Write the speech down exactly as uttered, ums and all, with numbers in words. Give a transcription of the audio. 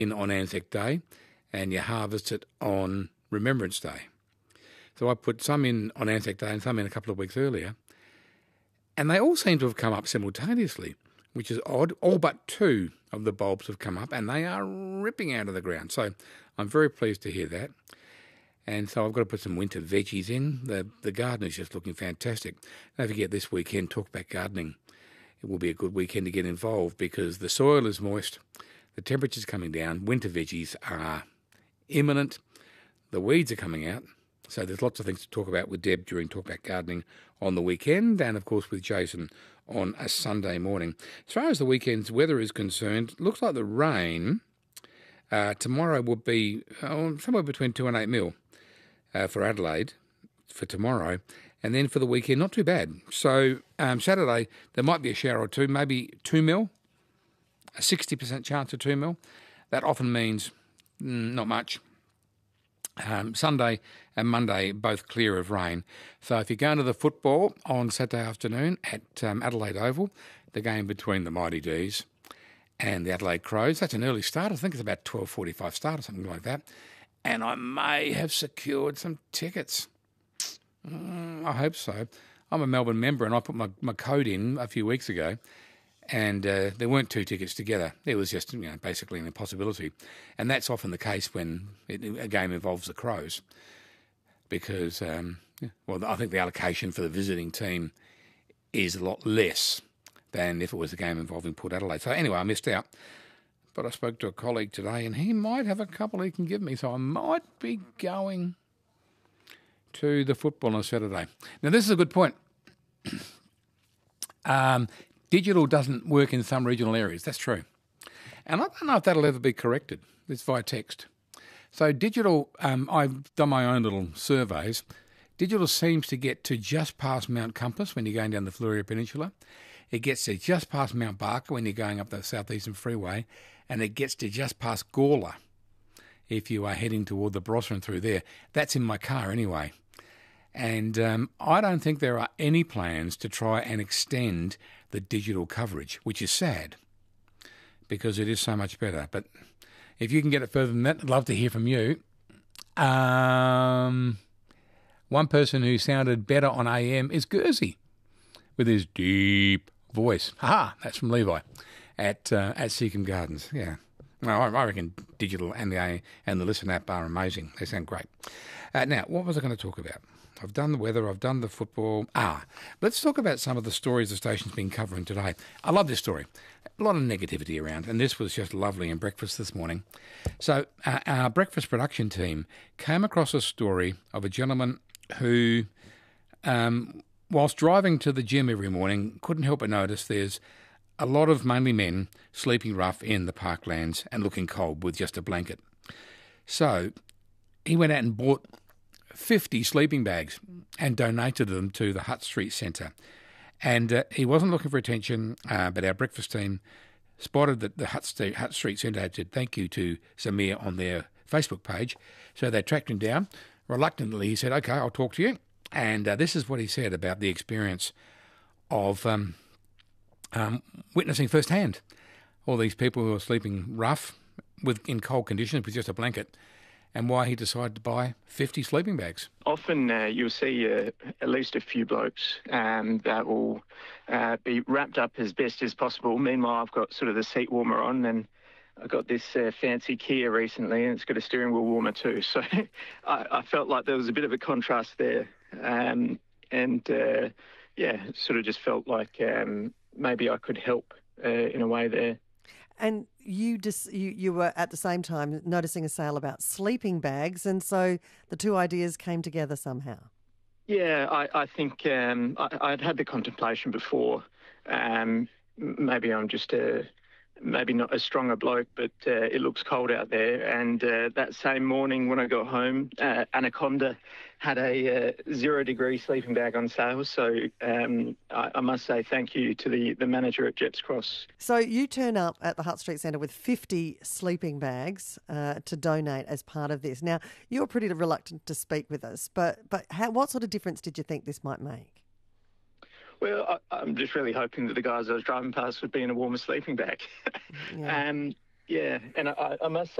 in on Anzac Day, and you harvest it on Remembrance Day. So I put some in on Anzac Day and some in a couple of weeks earlier, and they all seem to have come up simultaneously, which is odd. All but two of the bulbs have come up, and they are ripping out of the ground. So I'm very pleased to hear that. And so I've got to put some winter veggies in. The the garden is just looking fantastic. Don't forget this weekend, Talkback Gardening. It will be a good weekend to get involved because the soil is moist, the temperature's coming down, winter veggies are imminent, the weeds are coming out. So there's lots of things to talk about with Deb during Talkback Gardening on the weekend, and of course with Jason on a Sunday morning. As far as the weekend's weather is concerned, looks like the rain uh, tomorrow will be oh, somewhere between two and eight mil uh, for Adelaide for tomorrow, and then for the weekend not too bad. So um, Saturday there might be a shower or two, maybe two mil, a sixty percent chance of two mil. That often means mm, not much. Um, Sunday and Monday both clear of rain. So if you're going to the football on Saturday afternoon at um, Adelaide Oval, the game between the Mighty D's and the Adelaide Crows, that's an early start. I think it's about twelve forty-five start or something like that. And I may have secured some tickets. Mm, I hope so. I'm a Melbourne member and I put my, my code in a few weeks ago, and uh, there weren't two tickets together. It was just, you know, basically an impossibility. And that's often the case when it, a game involves the Crows because, um, well, I think the allocation for the visiting team is a lot less than if it was a game involving Port Adelaide. So anyway, I missed out. But I spoke to a colleague today and he might have a couple he can give me. So I might be going to the football on Saturday. Now, this is a good point. um... Digital doesn't work in some regional areas. That's true. And I don't know if that'll ever be corrected. It's via text. So digital, um, I've done my own little surveys. Digital seems to get to just past Mount Compass when you're going down the Fleurieu Peninsula. It gets to just past Mount Barker when you're going up the Southeastern Freeway. And it gets to just past Gawler if you are heading toward the Barossa and through there. That's in my car anyway. And um, I don't think there are any plans to try and extend the digital coverage, which is sad because it is so much better. But if you can get it further than that, I'd love to hear from you. Um, one person who sounded better on A M is Gursey with his deep voice. Ha! That's from Levi at uh, at Seacombe Gardens. Yeah. Well, I reckon digital and the and the Listen app are amazing. They sound great. Uh, now, what was I going to talk about? I've done the weather, I've done the football. Ah, let's talk about some of the stories the station's been covering today. I love this story. A lot of negativity around, and this was just lovely in breakfast this morning. So uh, our breakfast production team came across a story of a gentleman who, um, whilst driving to the gym every morning, couldn't help but notice there's a lot of mainly men sleeping rough in the parklands and looking cold with just a blanket. So he went out and bought fifty sleeping bags and donated them to the Hutt Street Centre. And uh, he wasn't looking for attention, uh, but our breakfast team spotted that the Hutt Street, Hutt Street Centre had said thank you to Zamir on their Facebook page. So they tracked him down. Reluctantly, he said, okay, I'll talk to you. And uh, this is what he said about the experience of um, um, witnessing firsthand all these people who are sleeping rough with in cold conditions with just a blanket, and why he decided to buy fifty sleeping bags. Often uh, you'll see uh, at least a few blokes um, that will uh, be wrapped up as best as possible. Meanwhile, I've got sort of the seat warmer on, and I got this uh, fancy Kia recently, and it's got a steering wheel warmer too. So I, I felt like there was a bit of a contrast there. Um, and uh, yeah, sort of just felt like um, maybe I could help uh, in a way there. And you just you, you were at the same time noticing a sale about sleeping bags, and so the two ideas came together somehow. Yeah, I, I think um, I, I'd had the contemplation before. Um, maybe I'm just a maybe not as strong a bloke, but uh, it looks cold out there. And uh, that same morning when I got home, uh, Anaconda had a uh, zero degree sleeping bag on sale. So um, I, I must say thank you to the, the manager at Jeps Cross. So you turn up at the Hutt Street Centre with fifty sleeping bags uh, to donate as part of this. Now, you're pretty reluctant to speak with us, but, but how, what sort of difference did you think this might make? Well, I, I'm just really hoping that the guys I was driving past would be in a warmer sleeping bag. Yeah. um, Yeah, and I, I must